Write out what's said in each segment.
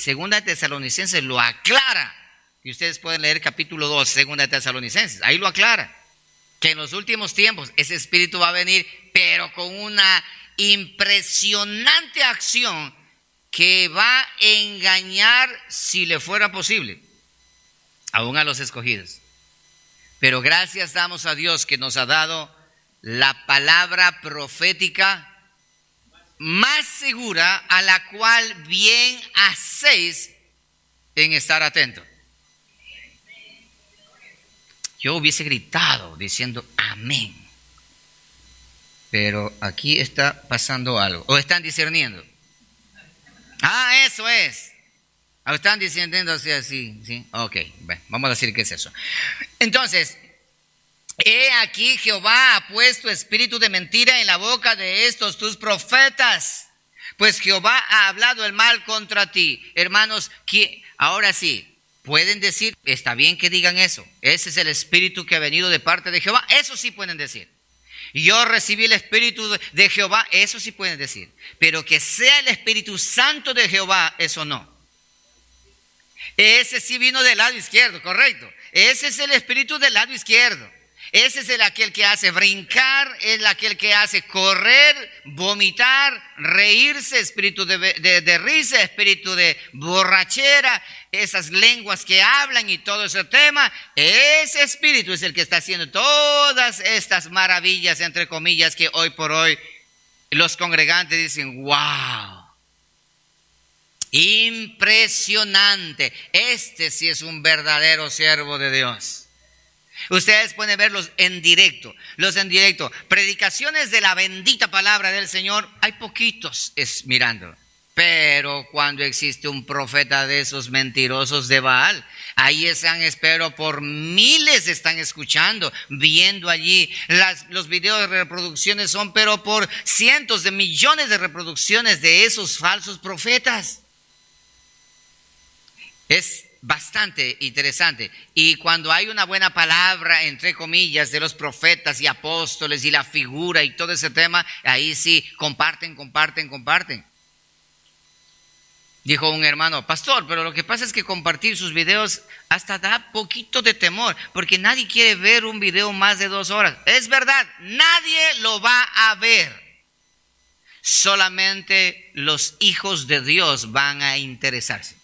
Segunda de Tesalonicenses lo aclara. Y ustedes pueden leer capítulo 2, Segunda de Tesalonicenses. Ahí lo aclara. Que en los últimos tiempos ese espíritu va a venir, pero con una impresionante acción que va a engañar, si le fuera posible, aún a los escogidos. Pero gracias damos a Dios que nos ha dado la palabra profética más segura, a la cual bien hacéis en estar atentos. Yo hubiese gritado diciendo amén. Pero aquí está pasando algo. ¿O están discerniendo? Ah, eso es. ¿O están discerniendo así? ¿Sí? Ok, bueno, vamos a decir qué es eso. Entonces, he aquí Jehová ha puesto espíritu de mentira en la boca de estos tus profetas. Pues Jehová ha hablado el mal contra ti. Hermanos, ahora sí. Pueden decir, está bien que digan eso. Ese es el espíritu que ha venido de parte de Jehová. Eso sí pueden decir. Yo recibí el espíritu de Jehová. Eso sí pueden decir. Pero que sea el Espíritu Santo de Jehová, eso no. Ese sí vino del lado izquierdo, correcto. Ese es el espíritu del lado izquierdo. Ese es aquel que hace brincar, es aquel que hace correr, vomitar, reírse, espíritu de risa, espíritu de borrachera, esas lenguas que hablan y todo ese tema. Ese espíritu es el que está haciendo todas estas maravillas, entre comillas, que hoy por hoy los congregantes dicen, wow, impresionante, este sí es un verdadero siervo de Dios. Ustedes pueden verlos en directo, predicaciones de la bendita palabra del Señor, hay poquitos mirando. Pero cuando existe un profeta de esos mentirosos de Baal, ahí están, espero, por miles están escuchando, viendo allí. Los videos de reproducciones son, pero por cientos de millones de reproducciones de esos falsos profetas. Es bastante interesante. Y cuando hay una buena palabra, entre comillas, de los profetas y apóstoles y la figura y todo ese tema, ahí sí comparten. Dijo un hermano, pastor, pero lo que pasa es que compartir sus videos hasta da poquito de temor, porque nadie quiere ver un video más de 2 horas. Es verdad, nadie lo va a ver. Solamente los hijos de Dios van a interesarse.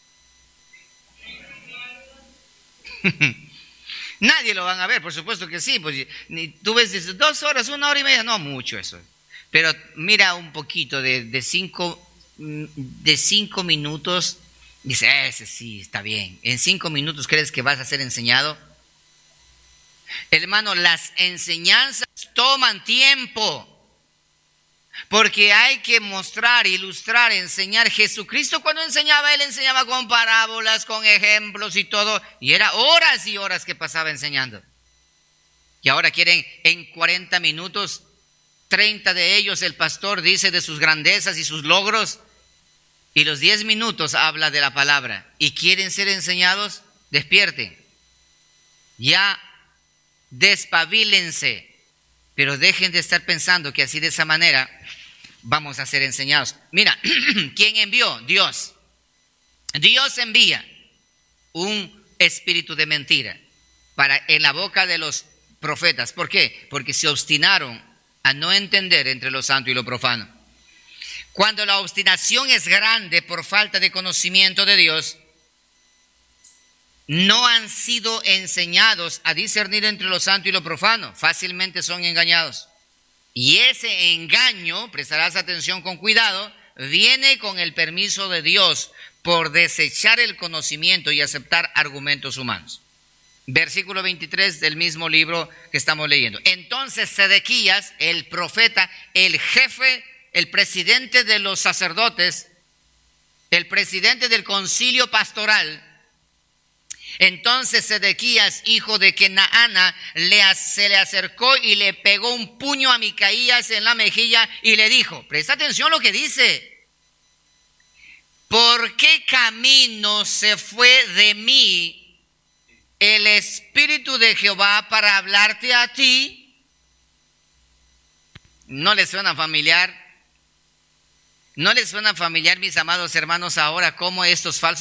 Nadie lo van a ver, por supuesto que sí. Pues, tú ves 2 horas, 1 hora y media, no mucho eso. Pero mira un poquito de 5 minutos, dice, ese sí está bien. En 5 minutos crees que vas a ser enseñado. Hermano, las enseñanzas toman tiempo. Porque hay que mostrar, ilustrar, enseñar. Jesucristo cuando enseñaba, Él enseñaba con parábolas, con ejemplos y todo. Y era horas y horas que pasaba enseñando. Y ahora quieren en 40 minutos, 30 de ellos el pastor dice de sus grandezas y sus logros. Y los 10 minutos habla de la palabra. ¿Y quieren ser enseñados? Despierten. Ya despabilense. Pero dejen de estar pensando que así de esa manera vamos a ser enseñados. Mira, ¿quién envió? Dios. Dios envía un espíritu de mentira en la boca de los profetas. ¿Por qué? Porque se obstinaron a no entender entre lo santo y lo profano. Cuando la obstinación es grande por falta de conocimiento de Dios, no han sido enseñados a discernir entre lo santo y lo profano. Fácilmente son engañados. Y ese engaño, prestarás atención con cuidado, viene con el permiso de Dios por desechar el conocimiento y aceptar argumentos humanos. Versículo 23 del mismo libro que estamos leyendo. Entonces Sedequías, el profeta, el jefe, el presidente de los sacerdotes, el presidente del concilio pastoral, entonces Sedequías, hijo de Kenaana, se le acercó y le pegó un puño a Micaías en la mejilla y le dijo, presta atención a lo que dice, ¿por qué camino se fue de mí el Espíritu de Jehová para hablarte a ti? ¿No les suena familiar? ¿No les suena familiar, mis amados hermanos, ahora cómo estos falsos